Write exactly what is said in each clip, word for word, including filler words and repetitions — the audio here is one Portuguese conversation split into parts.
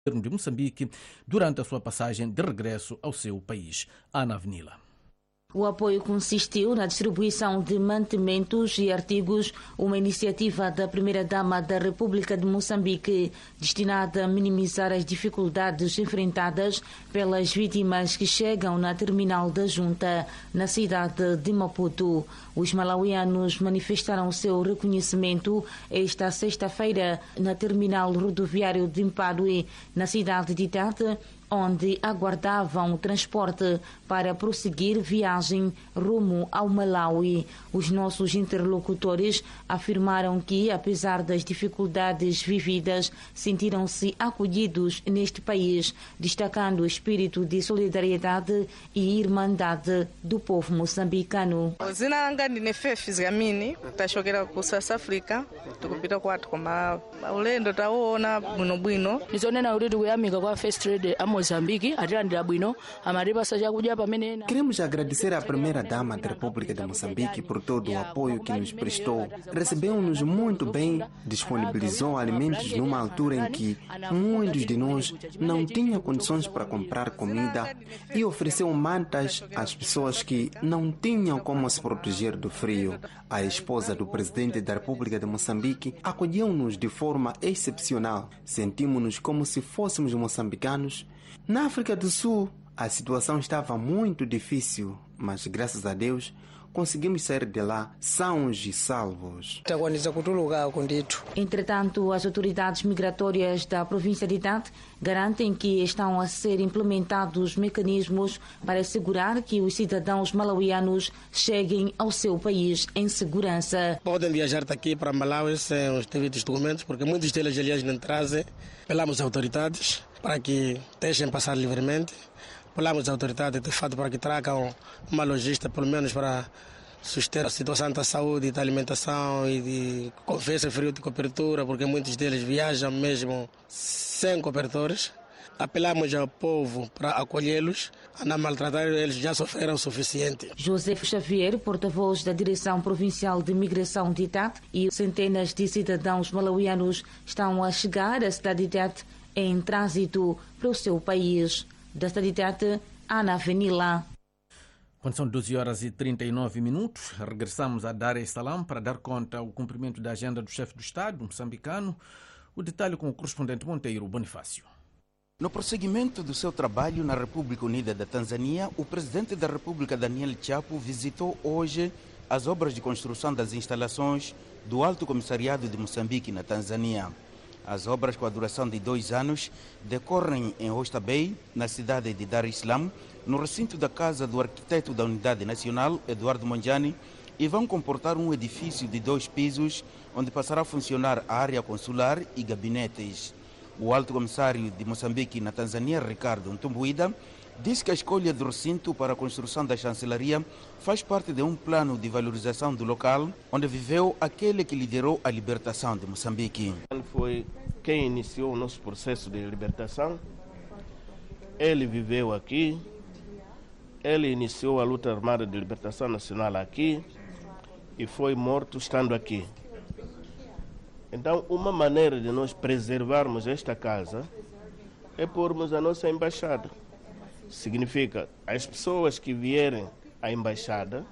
de Moçambique durante a sua passagem de regresso ao seu país. Ana Avenila. O apoio consistiu na distribuição de mantimentos e artigos, uma iniciativa da Primeira-Dama da República de Moçambique destinada a minimizar as dificuldades enfrentadas pelas vítimas que chegam na terminal da Junta, na cidade de Maputo. Os malauianos manifestaram o seu reconhecimento esta sexta-feira na terminal rodoviário de Mpadue, na cidade de Tete, onde aguardavam o transporte para prosseguir viagem rumo ao Malawi. Os nossos interlocutores afirmaram que, apesar das dificuldades vividas, sentiram-se acolhidos neste país, destacando o espírito de solidariedade e irmandade do povo moçambicano. Queremos agradecer à Primeira-Dama da República de Moçambique por todo o apoio que nos prestou. Recebeu-nos muito bem, disponibilizou alimentos numa altura em que muitos de nós não tinham condições para comprar comida e ofereceu mantas às pessoas que não tinham como se proteger do frio. A esposa do presidente da República de Moçambique acolheu-nos de forma excepcional. Sentimos-nos como se fôssemos moçambicanos. Na África do Sul, a situação estava muito difícil, mas graças a Deus conseguimos sair de lá sãos e salvos. Entretanto, as autoridades migratórias da província de Tete garantem que estão a ser implementados mecanismos para assegurar que os cidadãos malauianos cheguem ao seu país em segurança. Podem viajar daqui para Malawi sem os devidos documentos, porque muitos deles, aliás, não trazem. Apelamos às autoridades para que deixem passar livremente. Apelamos às autoridades, de fato, para que tragam uma logística, pelo menos para suster a situação da saúde, da alimentação e de conversa frio de cobertura, porque muitos deles viajam mesmo sem cobertores. Apelamos ao povo para acolhê-los, a não maltratar, eles já sofreram o suficiente. José Xavier, porta-voz da Direção Provincial de Migração de Tete, e centenas de cidadãos malauianos estão a chegar à cidade de Tete em trânsito para o seu país. Da cidade de Tete, Ana Avenila. Quando são doze horas e trinta e nove minutos, regressamos a Dar es Salaam para dar conta ao cumprimento da agenda do chefe do Estado moçambicano. O detalhe com o correspondente Monteiro Bonifácio. No prosseguimento do seu trabalho na República Unida da Tanzânia, o presidente da República, Daniel Chapo, visitou hoje as obras de construção das instalações do Alto Comissariado de Moçambique na Tanzânia. As obras, com a duração de dois anos, decorrem em Oyster Bay, na cidade de Dar es Salaam, no recinto da casa do arquiteto da Unidade Nacional, Eduardo Mondlane, e vão comportar um edifício de dois pisos, onde passará a funcionar a área consular e gabinetes. O alto comissário de Moçambique na Tanzânia, Ricardo Ntumbuida, disse que a escolha do recinto para a construção da chancelaria faz parte de um plano de valorização do local, onde viveu aquele que liderou a libertação de Moçambique. Ele foi quem iniciou o nosso processo de libertação. Ele viveu aqui, ele iniciou a luta armada de libertação nacional aqui e foi morto estando aqui. Então, uma maneira de nós preservarmos esta casa é pormos a nossa embaixada. Significa, as pessoas que vierem à embaixada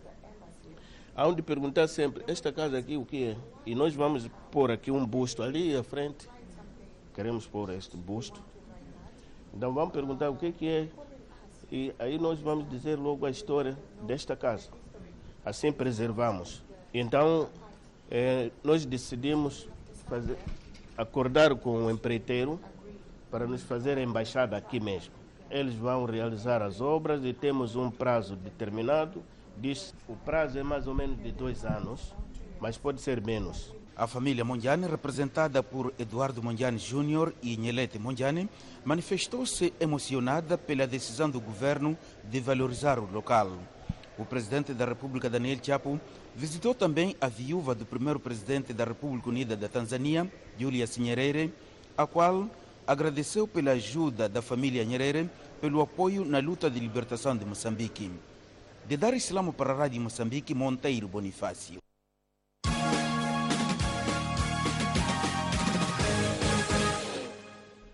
hão de perguntar sempre, esta casa aqui o que é? E nós vamos pôr aqui um busto ali à frente. Queremos pôr este busto. Então vamos perguntar o que, que é. E aí nós vamos dizer logo a história desta casa. Assim preservamos. Então, eh, nós decidimos fazer, acordar com o empreiteiro para nos fazer a embaixada aqui mesmo. Eles vão realizar as obras e temos um prazo determinado. Diz, o prazo é mais ou menos de dois anos, mas pode ser menos. A família Mondlane, representada por Eduardo Mondlane Júnior e Nhelete Mondlane, manifestou-se emocionada pela decisão do governo de valorizar o local. O presidente da República, Daniel Chapo, visitou também a viúva do primeiro presidente da República Unida da Tanzânia, Julius Nyerere, a qual agradeceu pela ajuda da família Nyerere pelo apoio na luta de libertação de Moçambique. De Dar es Salaam para a Rádio Moçambique, Monteiro Bonifácio.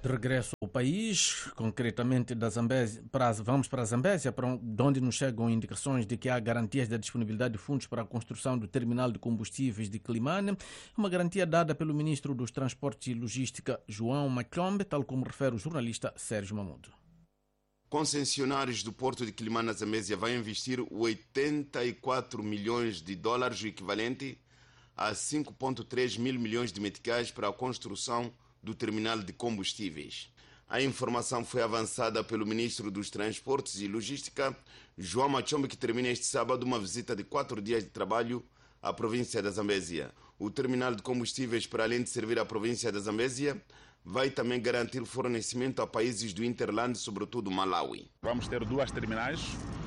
De regresso ao país, concretamente da Zambésia, para, vamos para a Zambésia, para onde nos chegam indicações de que há garantias da disponibilidade de fundos para a construção do terminal de combustíveis de Quilimane, uma garantia dada pelo ministro dos Transportes e Logística, João Maclombe, tal como refere o jornalista Sérgio Mamudo. Concessionários do Porto de Quilimane, na Zambésia, vai investir oitenta e quatro milhões de dólares, o equivalente a cinco vírgula três mil milhões de meticais, para a construção do terminal de combustíveis. A informação foi avançada pelo ministro dos Transportes e Logística, João Maclombe, que termina este sábado uma visita de quatro dias de trabalho à província da Zambésia. O terminal de combustíveis, para além de servir à província da Zambésia, vai também garantir fornecimento a países do Interland, sobretudo Malawi. Vamos ter duas terminais,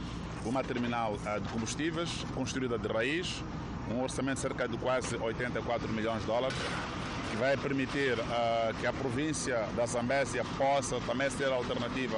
uma terminal uh, de combustíveis, construída de raiz, um orçamento de cerca de quase oitenta e quatro milhões de dólares, que vai permitir uh, que a província da Zambésia possa também ser alternativa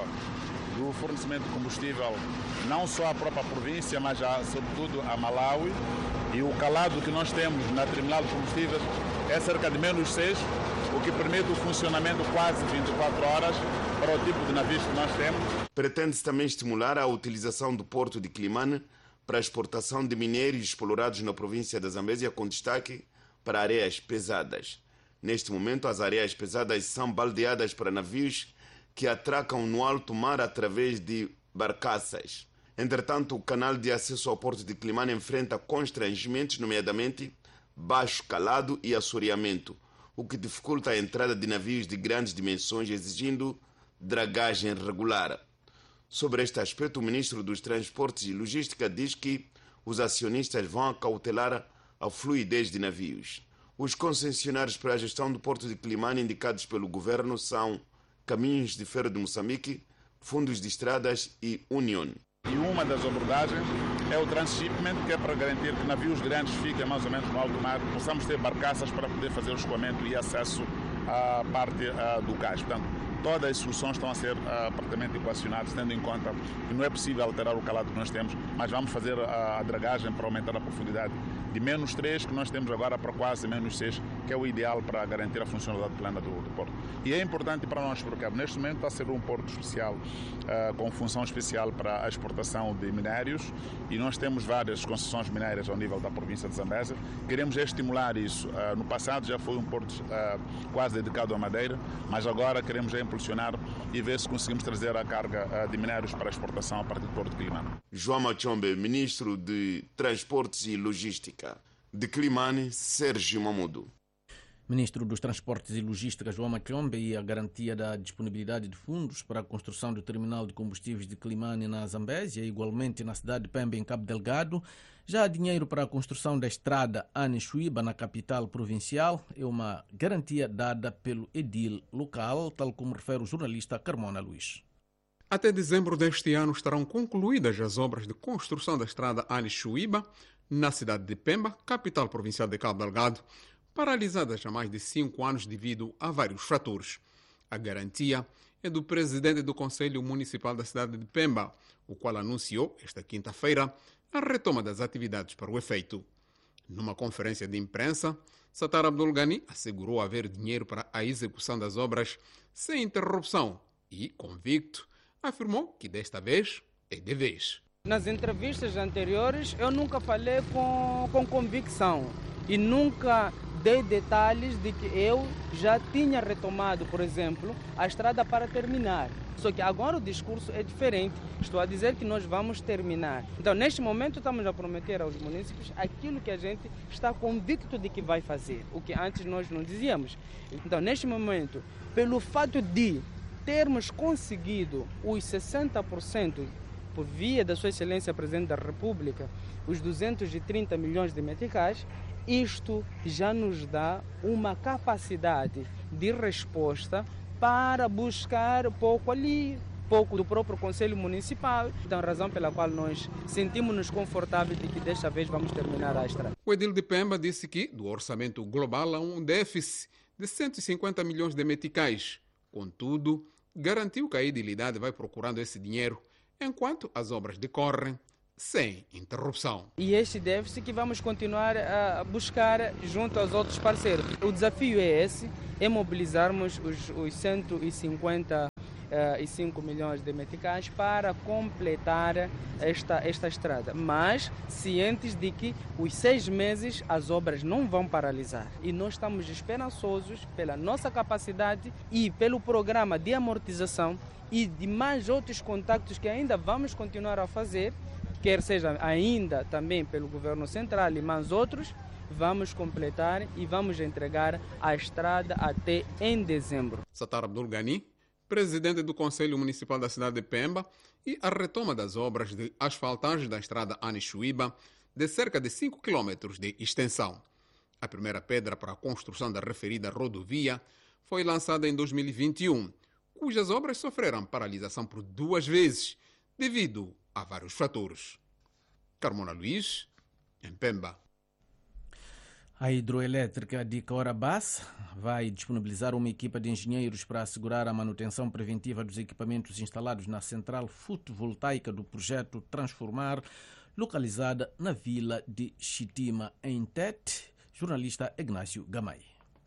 do fornecimento de combustível, não só à própria província, mas já, sobretudo a Malawi. E o calado que nós temos na terminal de combustíveis é cerca de menos seis, o que permite o funcionamento quase vinte e quatro horas para o tipo de navios que nós temos. Pretende-se também estimular a utilização do porto de Quilimane para a exportação de minérios explorados na província da Zambésia, com destaque para areias pesadas. Neste momento, as areias pesadas são baldeadas para navios que atracam no alto mar através de barcaças. Entretanto, o canal de acesso ao porto de Quilimane enfrenta constrangimentos, nomeadamente baixo calado e assoreamento, o que dificulta a entrada de navios de grandes dimensões, exigindo dragagem regular. Sobre este aspecto, o ministro dos Transportes e Logística diz que os acionistas vão acautelar a fluidez de navios. Os concessionários para a gestão do porto de Quilimane indicados pelo governo são Caminhos de Ferro de Moçambique, Fundos de Estradas e Union. E uma das abordagens é o transshipment, que é para garantir que navios grandes fiquem mais ou menos no alto mar, possamos ter barcaças para poder fazer o escoamento e acesso à parte uh, do cais. Portanto, todas as soluções estão a ser uh, praticamente equacionadas, tendo em conta que não é possível alterar o calado que nós temos, mas vamos fazer a, a dragagem para aumentar a profundidade de menos três, que nós temos agora, para quase menos seis, que é o ideal para garantir a funcionalidade plena do, do porto. E é importante para nós, porque neste momento está a ser um porto especial, uh, com função especial para a exportação de minérios, e nós temos várias concessões minérias ao nível da província de Zambésia. Queremos estimular isso. Uh, no passado já foi um porto uh, quase dedicado à madeira, mas agora queremos impulsionar e ver se conseguimos trazer a carga uh, de minérios para a exportação a partir do porto de Quilimane. João Maclombe, ministro de Transportes e Logística. De Quilimane, Sérgio Mamudo. Ministro dos Transportes e Logística, João Maclombe, e a garantia da disponibilidade de fundos para a construção do terminal de combustíveis de Quilimane, na Zambésia, igualmente na cidade de Pemba, em Cabo Delgado. Já há dinheiro para a construção da estrada Ane-Chuíba, na capital provincial. É uma garantia dada pelo edil local, tal como refere o jornalista Carmona Luís. Até dezembro deste ano estarão concluídas as obras de construção da estrada Ane-Chuíba, na cidade de Pemba, capital provincial de Cabo Delgado, paralisadas há mais de cinco anos devido a vários fatores. A garantia é do presidente do Conselho Municipal da cidade de Pemba, o qual anunciou, esta quinta-feira, a retoma das atividades para o efeito. Numa conferência de imprensa, Satar Abdul Ghani assegurou haver dinheiro para a execução das obras sem interrupção e, convicto, afirmou que desta vez é de vez. Nas entrevistas anteriores eu nunca falei com, com convicção e nunca dei detalhes de que eu já tinha retomado, por exemplo, a estrada para terminar. Só que agora o discurso é diferente. Estou a dizer que nós vamos terminar. Então, neste momento, estamos a prometer aos munícipes aquilo que a gente está convicto de que vai fazer, o que antes nós não dizíamos. Então, neste momento, pelo fato de termos conseguido os sessenta por cento por via da Sua Excelência Presidente da República, os duzentos e trinta milhões de meticais, isto já nos dá uma capacidade de resposta para buscar pouco ali, pouco do próprio Conselho Municipal. Então, a razão pela qual nós sentimos-nos confortáveis de que desta vez vamos terminar a estrada. O edil de Pemba disse que do orçamento global há um déficit de cento e cinquenta milhões de meticais. Contudo, garantiu que a edilidade vai procurando esse dinheiro enquanto as obras decorrem, sem interrupção. E este deve-se que vamos continuar a buscar junto aos outros parceiros. O desafio é esse, é mobilizarmos os, os cento e cinquenta e cinco milhões de meticais para completar esta, esta estrada. Mas cientes de que os seis meses as obras não vão paralisar. E nós estamos esperançosos pela nossa capacidade e pelo programa de amortização e de mais outros contactos que ainda vamos continuar a fazer, quer seja ainda também pelo governo central e mais outros, vamos completar e vamos entregar a estrada até em dezembro. Satar Abdul Ghani, presidente do Conselho Municipal da cidade de Pemba, e a retoma das obras de asfaltagem da estrada Anichuíba, de cerca de cinco quilômetros de extensão. A primeira pedra para a construção da referida rodovia foi lançada em dois mil e vinte e um, cujas obras sofreram paralisação por duas vezes, devido a vários fatores. Carmona Luiz, em Pemba. A hidroelétrica de Caorabassa vai disponibilizar uma equipa de engenheiros para assegurar a manutenção preventiva dos equipamentos instalados na central fotovoltaica do projeto Transformar, localizada na vila de Chitima, em Tete. Jornalista Ignácio Gamay.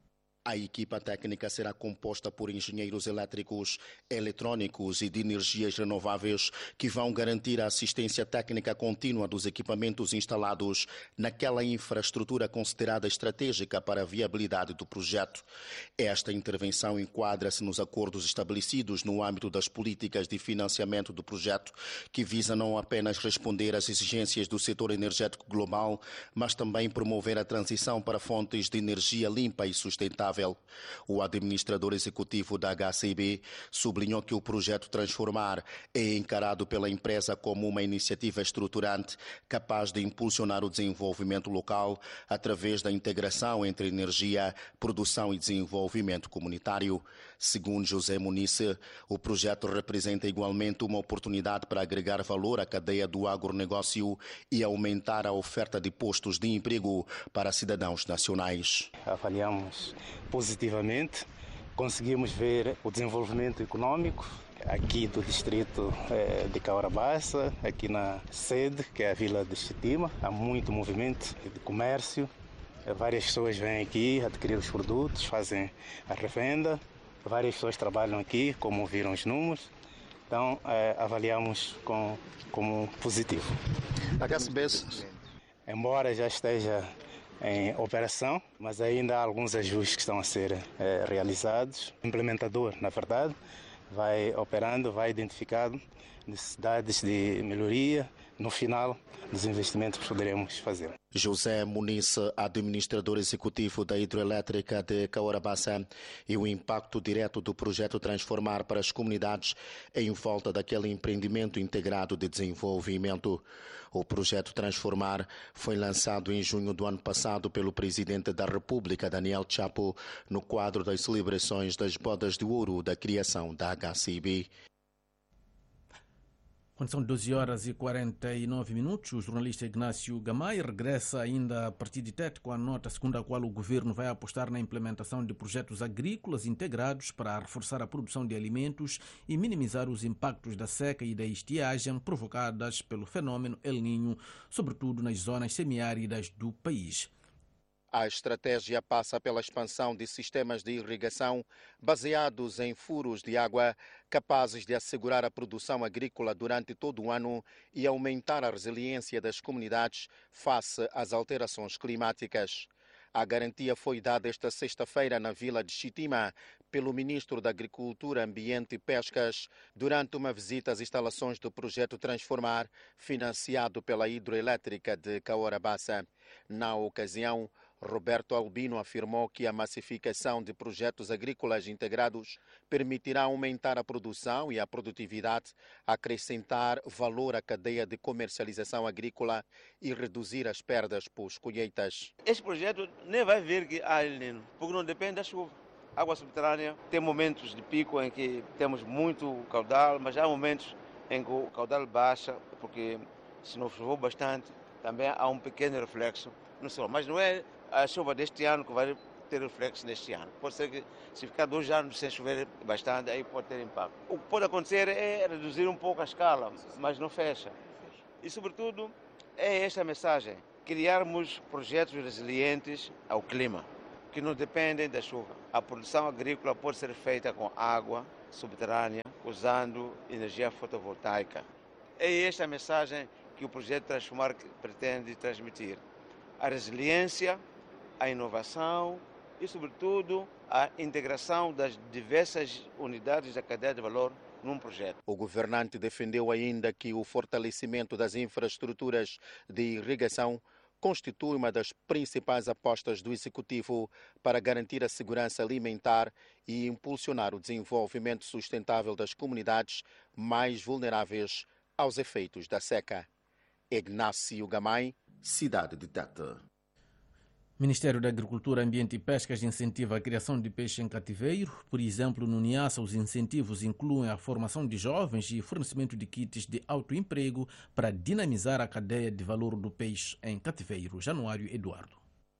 A equipa técnica será composta por engenheiros elétricos, eletrônicos e de energias renováveis que vão garantir a assistência técnica contínua dos equipamentos instalados naquela infraestrutura considerada estratégica para a viabilidade do projeto. Esta intervenção enquadra-se nos acordos estabelecidos no âmbito das políticas de financiamento do projeto, que visa não apenas responder às exigências do setor energético global, mas também promover a transição para fontes de energia limpa e sustentável. O administrador executivo da H C B sublinhou que o projeto Transformar é encarado pela empresa como uma iniciativa estruturante capaz de impulsionar o desenvolvimento local através da integração entre energia, produção e desenvolvimento comunitário. Segundo José Munice, o projeto representa igualmente uma oportunidade para agregar valor à cadeia do agronegócio e aumentar a oferta de postos de emprego para cidadãos nacionais. Avaliamos positivamente, conseguimos ver o desenvolvimento econômico aqui do distrito de Caorabassa, aqui na sede, que é a vila de Chitima. Há muito movimento de comércio, várias pessoas vêm aqui adquirir os produtos, fazem a revenda, várias pessoas trabalham aqui, como viram os números, então avaliamos com, como positivo. A H C B, embora já esteja em operação, mas ainda há alguns ajustes que estão a ser eh, realizados. O implementador, na verdade, vai operando, vai identificando necessidades de melhoria no final dos investimentos que poderemos fazer. José Muniz, administrador executivo da hidroelétrica de Caorabassa, e o impacto direto do projeto Transformar para as comunidades em volta daquele empreendimento integrado de desenvolvimento. O projeto Transformar foi lançado em junho do ano passado pelo presidente da República, Daniel Chapo, no quadro das celebrações das Bodas de Ouro da criação da H C B. Quando são doze horas e quarenta e nove minutos, o jornalista Ignácio Gamay regressa ainda a partir de Tete com a nota segundo a qual o governo vai apostar na implementação de projetos agrícolas integrados para reforçar a produção de alimentos e minimizar os impactos da seca e da estiagem provocadas pelo fenômeno El Niño, sobretudo nas zonas semiáridas do país. A estratégia passa pela expansão de sistemas de irrigação baseados em furos de água capazes de assegurar a produção agrícola durante todo o ano e aumentar a resiliência das comunidades face às alterações climáticas. A garantia foi dada esta sexta-feira na vila de Chitima pelo ministro da Agricultura, Ambiente e Pescas durante uma visita às instalações do projeto Transformar, financiado pela hidroelétrica de Caorabassa. Na ocasião, Roberto Albino afirmou que a massificação de projetos agrícolas integrados permitirá aumentar a produção e a produtividade, acrescentar valor à cadeia de comercialização agrícola e reduzir as perdas por colheitas. Este projeto nem vai vir que há El Niño, porque não depende da chuva. Água subterrânea tem momentos de pico em que temos muito caudal, mas há momentos em que o caudal baixa, porque se não choveu bastante, também há um pequeno reflexo no solo. Mas não é a chuva deste ano que vai ter reflexo neste ano. Pode ser que se ficar dois anos sem chover bastante, aí pode ter impacto. O que pode acontecer é reduzir um pouco a escala, mas não fecha. E, sobretudo, é esta a mensagem: criarmos projetos resilientes ao clima, que não dependem da chuva. A produção agrícola pode ser feita com água subterrânea, usando energia fotovoltaica. É esta a mensagem que o projeto Transformar pretende transmitir: a resiliência, a inovação e, sobretudo, a integração das diversas unidades da cadeia de valor num projeto. O governante defendeu ainda que o fortalecimento das infraestruturas de irrigação constitui uma das principais apostas do Executivo para garantir a segurança alimentar e impulsionar o desenvolvimento sustentável das comunidades mais vulneráveis aos efeitos da seca. Ignácio Gamay, cidade de Tete. Ministério da Agricultura, Ambiente e Pescas incentiva a criação de peixe em cativeiro. Por exemplo, no Niassa, os incentivos incluem a formação de jovens e fornecimento de kits de autoemprego para dinamizar a cadeia de valor do peixe em cativeiro. Januário Eduardo.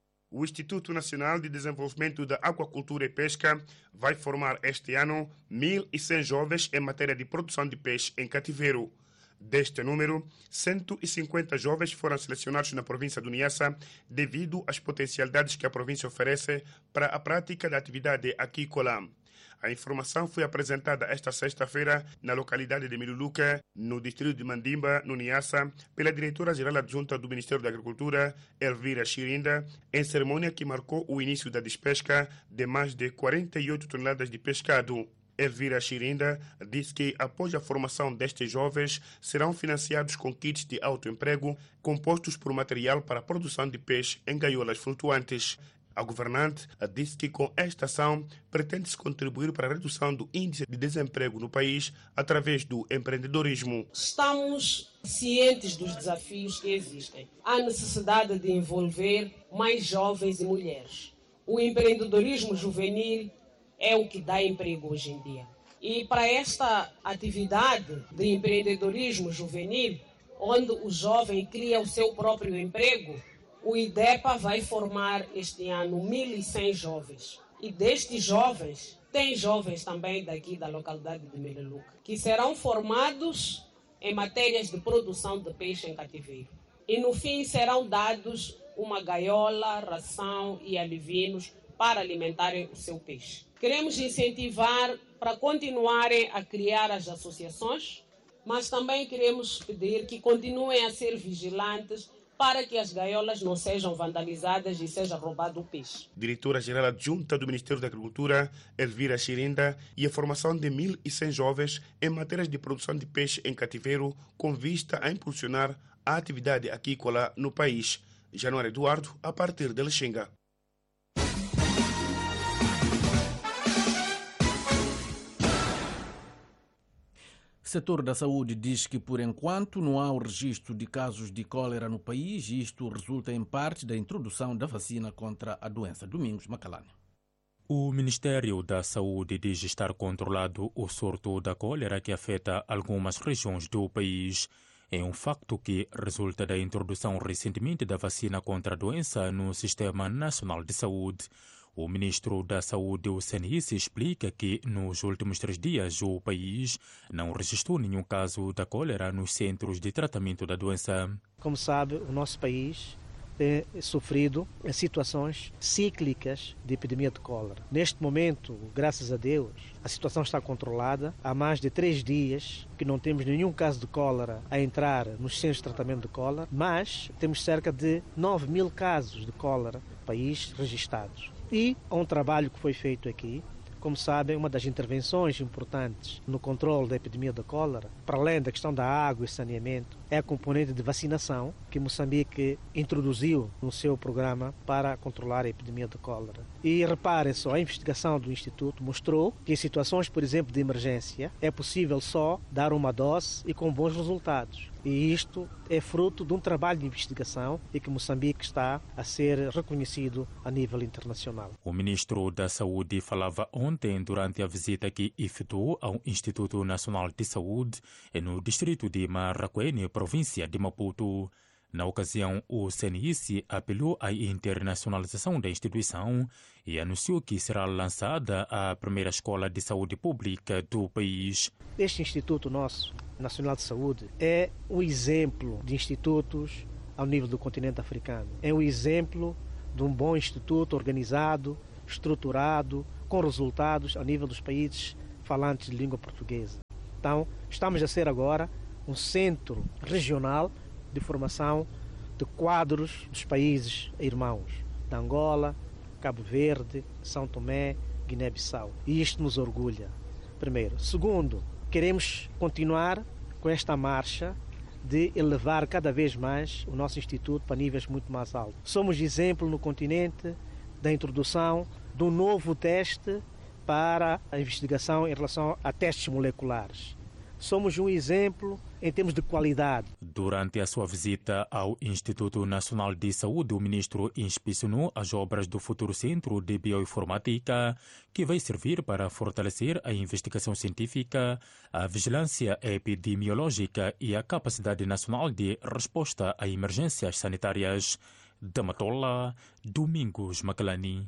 O Instituto Nacional de Desenvolvimento da Aquacultura e Pesca vai formar este ano mil e cem jovens em matéria de produção de peixe em cativeiro. Deste número, cento e cinquenta jovens foram selecionados na província do Niassa devido às potencialidades que a província oferece para a prática da atividade aquícola. A informação foi apresentada esta sexta-feira na localidade de Miluluca, no distrito de Mandimba, no Niassa, pela diretora-geral adjunta do Ministério da Agricultura, Elvira Chirinda, em cerimônia que marcou o início da despesca de mais de quarenta e oito toneladas de pescado. Elvira Chirinda disse que, após a formação destes jovens, serão financiados com kits de autoemprego compostos por material para a produção de peixe em gaiolas flutuantes. A governante disse que, com esta ação, pretende-se contribuir para a redução do índice de desemprego no país através do empreendedorismo. Estamos cientes dos desafios que existem. Há necessidade de envolver mais jovens e mulheres. O empreendedorismo juvenil é o que dá emprego hoje em dia. E para esta atividade de empreendedorismo juvenil, onde o jovem cria o seu próprio emprego, o IDEPA vai formar este ano mil e cem jovens. E destes jovens, tem jovens também daqui da localidade de Miluluca, que serão formados em matérias de produção de peixe em cativeiro. E no fim serão dados uma gaiola, ração e alivinos para alimentarem o seu peixe. Queremos incentivar para continuarem a criar as associações, mas também queremos pedir que continuem a ser vigilantes para que as gaiolas não sejam vandalizadas e seja roubado o peixe. Diretora-geral adjunta do Ministério da Agricultura, Elvira Chirinda, e a formação de mil e cem jovens em matérias de produção de peixe em cativeiro com vista a impulsionar a atividade aquícola no país. Januário Eduardo, a partir de Lexinga. O setor da saúde diz que, por enquanto, não há o registro de casos de cólera no país e isto resulta em parte da introdução da vacina contra a doença. Domingos Macalane. O Ministério da Saúde diz estar controlado o surto da cólera que afeta algumas regiões do país. É um facto que resulta da introdução recentemente da vacina contra a doença no Sistema Nacional de Saúde. O ministro da Saúde, o Senise, explica que nos últimos três dias o país não registrou nenhum caso da cólera nos centros de tratamento da doença. Como sabe, o nosso país tem sofrido situações cíclicas de epidemia de cólera. Neste momento, graças a Deus, a situação está controlada. Há mais de três dias que não temos nenhum caso de cólera a entrar nos centros de tratamento de cólera, mas temos cerca de nove mil casos de cólera no país registrados. E há um trabalho que foi feito aqui. Como sabem, uma das intervenções importantes no controle da epidemia da cólera, para além da questão da água e saneamento, é a componente de vacinação que Moçambique introduziu no seu programa para controlar a epidemia da cólera. E reparem só, a investigação do Instituto mostrou que em situações, por exemplo, de emergência, é possível só dar uma dose e com bons resultados. E isto é fruto de um trabalho de investigação e que Moçambique está a ser reconhecido a nível internacional. O ministro da Saúde falava ontem durante a visita que efetuou ao Instituto Nacional de Saúde no distrito de Marraquene, província de Maputo. Na ocasião, o C N I C apelou à internacionalização da instituição e anunciou que será lançada a primeira escola de saúde pública do país. Este Instituto nosso, Nacional de Saúde, é um exemplo de institutos ao nível do continente africano. É um exemplo de um bom instituto organizado, estruturado, com resultados a nível dos países falantes de língua portuguesa. Então, estamos a ser agora um centro regional de formação de quadros dos países irmãos, de Angola, Cabo Verde, São Tomé, Guiné-Bissau. E isto nos orgulha, primeiro. Segundo, queremos continuar com esta marcha de elevar cada vez mais o nosso instituto para níveis muito mais altos. Somos exemplo no continente da introdução de um novo teste para a investigação em relação a testes moleculares. Somos um exemplo em termos de qualidade. Durante a sua visita ao Instituto Nacional de Saúde, o ministro inspecionou as obras do futuro Centro de Bioinformática, que vai servir para fortalecer a investigação científica, a vigilância epidemiológica e a capacidade nacional de resposta a emergências sanitárias. Da Matola, Domingos Macalani.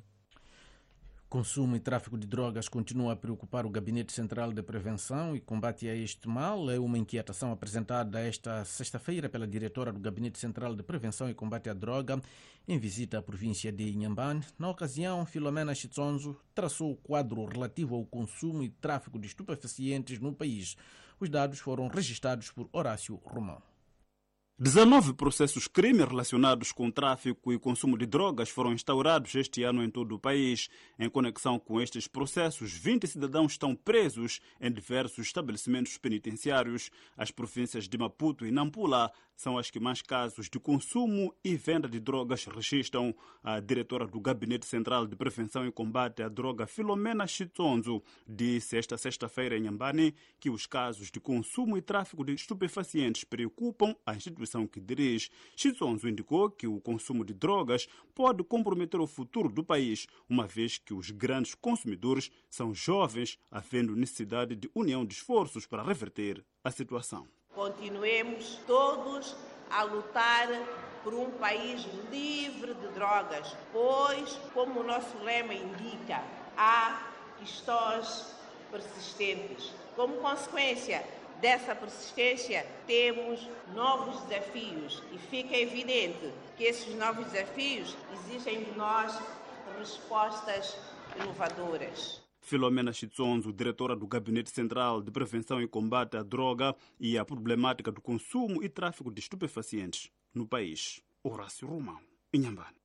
Consumo e tráfico de drogas continua a preocupar o Gabinete Central de Prevenção e Combate a este mal. É uma inquietação apresentada esta sexta-feira pela diretora do Gabinete Central de Prevenção e Combate à Droga em visita à província de Inhambane. Na ocasião, Filomena Chitsonzo traçou o quadro relativo ao consumo e tráfico de estupefacientes no país. Os dados foram registrados por Horácio Romão. dezenove processos crime relacionados com tráfico e consumo de drogas foram instaurados este ano em todo o país. Em conexão com estes processos, vinte cidadãos estão presos em diversos estabelecimentos penitenciários. As províncias de Maputo e Nampula são as que mais casos de consumo e venda de drogas registram. A diretora do Gabinete Central de Prevenção e Combate à Droga, Filomena Chitsonzo, disse esta sexta-feira em Inhambane que os casos de consumo e tráfico de estupefacientes preocupam a instituição que dirige. Chitsonzo indicou que o consumo de drogas pode comprometer o futuro do país, uma vez que os grandes consumidores são jovens, havendo necessidade de união de esforços para reverter a situação. Continuemos todos a lutar por um país livre de drogas, pois, como o nosso lema indica, há questões persistentes. Como consequência dessa persistência, temos novos desafios e fica evidente que esses novos desafios exigem de nós respostas inovadoras. Filomena Chitsonzo, diretora do Gabinete Central de Prevenção e Combate à Droga e à Problemática do Consumo e Tráfico de Estupefacientes no país. Horácio Romão, Inhambane.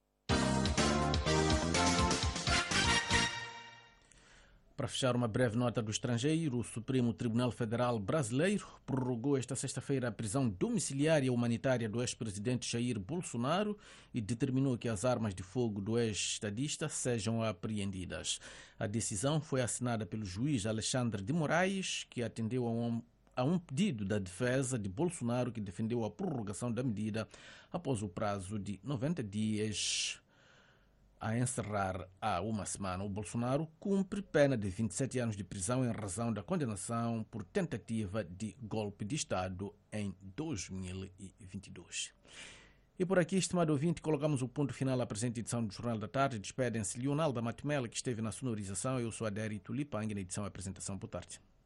Para fechar uma breve nota do estrangeiro, o Supremo Tribunal Federal Brasileiro prorrogou esta sexta-feira a prisão domiciliária humanitária do ex-presidente Jair Bolsonaro e determinou que as armas de fogo do ex-estadista sejam apreendidas. A decisão foi assinada pelo juiz Alexandre de Moraes, que atendeu a um, a um pedido da defesa de Bolsonaro, que defendeu a prorrogação da medida após o prazo de noventa dias a encerrar há uma semana. O Bolsonaro cumpre pena de vinte e sete anos de prisão em razão da condenação por tentativa de golpe de Estado em dois mil e vinte e dois. E por aqui, estimado ouvinte, colocamos o ponto final à presente edição do Jornal da Tarde. Despedem-se Leonel da Matemela, que esteve na sonorização. Eu sou Adério Tulipang, na edição e apresentação. Boa tarde.